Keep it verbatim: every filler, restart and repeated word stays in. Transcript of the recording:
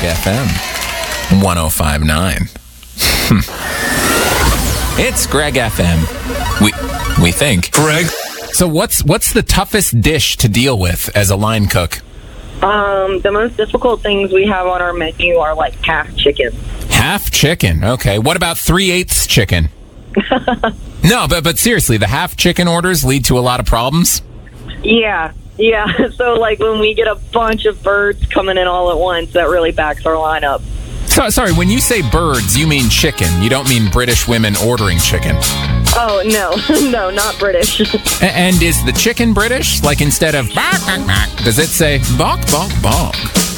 F M one oh five point nine. It's Greg F M. We we think. Greg. So what's what's the toughest dish to deal with as a line cook? Um, the most difficult things we have on our menu are like half chicken. Half chicken. Okay. What about three-eighths chicken? No, but but seriously, the half chicken orders lead to a lot of problems. Yeah, yeah. So like when we get a bunch of birds coming in all at once, that really backs our line up. So, sorry, when you say birds, you mean chicken. You don't mean British women ordering chicken. Oh, no. No, not British. A- and is the chicken British? Like instead of bark, bark, bark, does it say bonk, bonk, bonk?